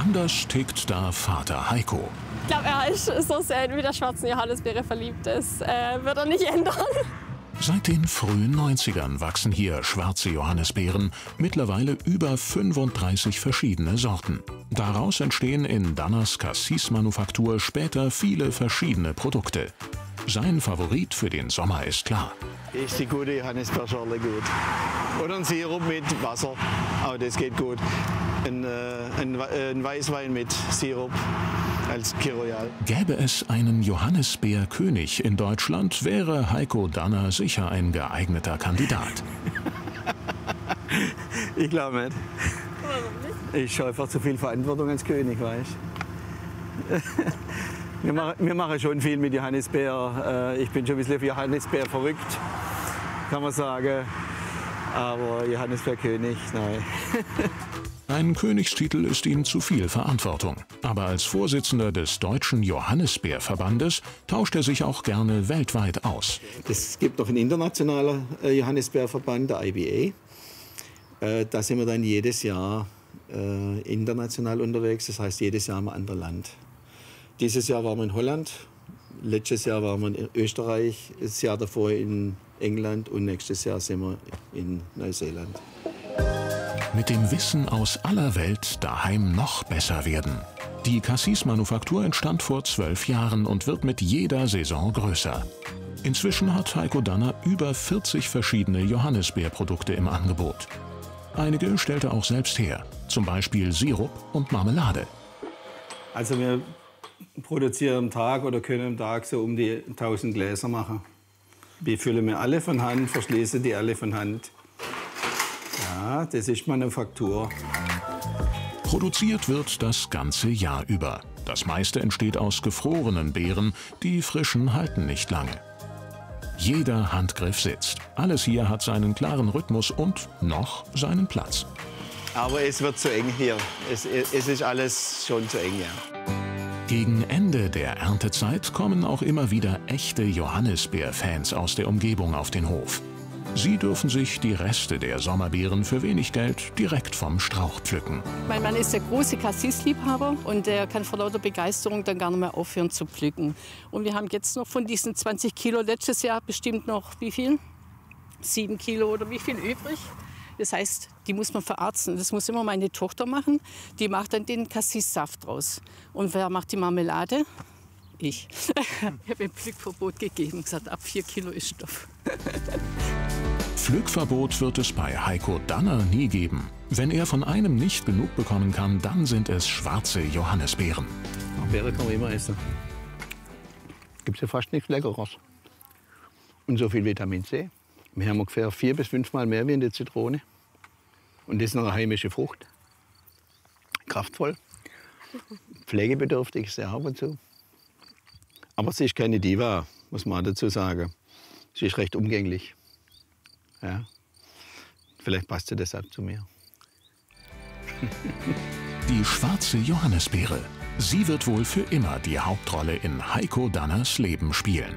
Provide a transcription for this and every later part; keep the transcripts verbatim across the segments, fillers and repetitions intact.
Anders tickt da Vater Heiko. Ich glaube, er ist so sehr in der schwarzen Johannisbeere verliebt. Das äh, wird er nicht ändern. Seit den frühen neunzigern wachsen hier schwarze Johannisbeeren, mittlerweile über fünfunddreißig verschiedene Sorten. Daraus entstehen in Danners Cassis-Manufaktur später viele verschiedene Produkte. Sein Favorit für den Sommer ist klar. Ist die gute Johannisbeerschorle gut. Oder ein Sirup mit Wasser, auch das geht gut. Ein, äh, ein, ein Weißwein mit Sirup als Kiroyal. Gäbe es einen Johannisbeerkönig in Deutschland, wäre Heiko Danner sicher ein geeigneter Kandidat. Ich glaube nicht. Warum nicht? Ich habe einfach zu viel Verantwortung als König, weißt du. Wir machen, wir machen schon viel mit Johannisbeer. Ich bin schon ein bisschen auf Johannisbeer verrückt, kann man sagen. Aber Johannisbeerkönig, nein. Ein Königstitel ist ihm zu viel Verantwortung. Aber als Vorsitzender des Deutschen Johannisbeerverbandes tauscht er sich auch gerne weltweit aus. Es gibt noch einen internationalen Johannisbeerverband, der I B A. Da sind wir dann jedes Jahr international unterwegs, das heißt jedes Jahr im anderen Land. Dieses Jahr waren wir in Holland, letztes Jahr waren wir in Österreich, das Jahr davor in England und nächstes Jahr sind wir in Neuseeland. Mit dem Wissen aus aller Welt daheim noch besser werden. Die Cassis-Manufaktur entstand vor zwölf Jahren und wird mit jeder Saison größer. Inzwischen hat Heiko Danner über vierzig verschiedene Johannisbeerprodukte im Angebot. Einige stellt er auch selbst her, zum Beispiel Sirup und Marmelade. Also wir produzieren am Tag oder können am Tag so um die tausend Gläser machen. Wir füllen wir alle von Hand, verschließen die alle von Hand. Ja, das ist Manufaktur. Produziert wird das ganze Jahr über. Das meiste entsteht aus gefrorenen Beeren, die frischen halten nicht lange. Jeder Handgriff sitzt. Alles hier hat seinen klaren Rhythmus und noch seinen Platz. Aber es wird zu eng hier. Es, es ist alles schon zu eng, ja. Gegen Ende der Erntezeit kommen auch immer wieder echte Johannisbeer-Fans aus der Umgebung auf den Hof. Sie dürfen sich die Reste der Sommerbeeren für wenig Geld direkt vom Strauch pflücken. Mein Mann ist der große Cassis-Liebhaber und der kann vor lauter Begeisterung dann gar nicht mehr aufhören zu pflücken. Und wir haben jetzt noch von diesen zwanzig Kilo letztes Jahr bestimmt noch wie viel? Sieben Kilo oder wie viel übrig? Das heißt, die muss man verarzen. Das muss immer meine Tochter machen. Die macht dann den Cassis-Saft draus. Und wer macht die Marmelade? Ich. Ich habe ein Pflückverbot gegeben und gesagt, ab vier Kilo ist Stoff. Pflückverbot wird es bei Heiko Danner nie geben. Wenn er von einem nicht genug bekommen kann, dann sind es schwarze Johannisbeeren. Beeren kann man immer essen. Gibt ja fast nichts Leckeres. Und so viel Vitamin C. Wir haben ungefähr vier bis fünfmal mehr wie in der Zitrone. Und das ist noch eine heimische Frucht. Kraftvoll. Pflegebedürftig, sehr ab und zu. Aber sie ist keine Diva, muss man dazu sagen. Sie ist recht umgänglich. Ja. Vielleicht passt sie deshalb zu mir. Die schwarze Johannisbeere. Sie wird wohl für immer die Hauptrolle in Heiko Danners Leben spielen.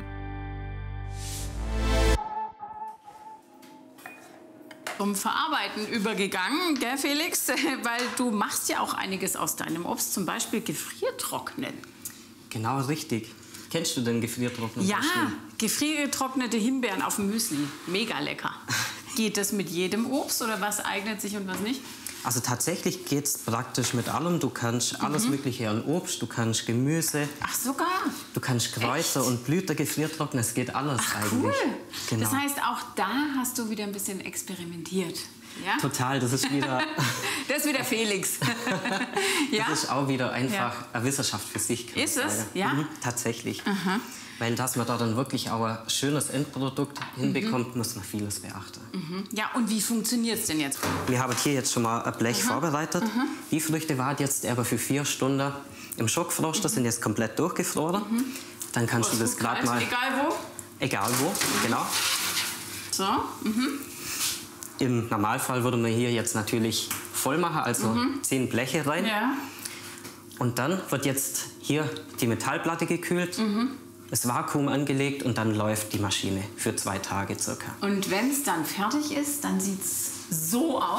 Zum Verarbeiten übergegangen, gell, Felix? Weil du machst ja auch einiges aus deinem Obst, zum Beispiel Gefriertrocknen. Genau, richtig. Kennst du den Gefriertrocknen? Ja, gefriergetrocknete Himbeeren auf dem Müsli. Mega lecker. Geht das mit jedem Obst oder was eignet sich und was nicht? Also tatsächlich geht es praktisch mit allem. Du kannst mhm. alles Mögliche an Obst, du kannst Gemüse. Ach sogar? Du kannst Kräuter Echt? und Blüter gefriertrocknen. Es geht alles Ach, eigentlich. Cool. Genau. Das heißt, auch da hast du wieder ein bisschen experimentiert. Ja? Total, das ist wieder... das ist wieder Felix. Ja? Das ist auch wieder einfach ja. eine Wissenschaft für sich. Ist es? Sagen. Ja. Mhm, tatsächlich. Aha. Weil, dass man da dann wirklich auch ein schönes Endprodukt mhm. hinbekommt, muss man vieles beachten. Mhm. Ja, und wie funktioniert es denn jetzt? Wir haben hier jetzt schon mal ein Blech Aha. vorbereitet. Aha. Die Früchte waren jetzt aber für vier Stunden im Schockfroster, mhm. sind jetzt komplett durchgefroren. Mhm. Dann kannst oh, du das gerade mal... Egal wo? Egal wo, mhm. genau. So. Mhm. Im Normalfall würde man hier jetzt natürlich voll machen, also mhm. zehn Bleche rein. Ja. Und dann wird jetzt hier die Metallplatte gekühlt, mhm. das Vakuum angelegt und dann läuft die Maschine für zwei Tage circa. Und wenn es dann fertig ist, dann sieht es so aus.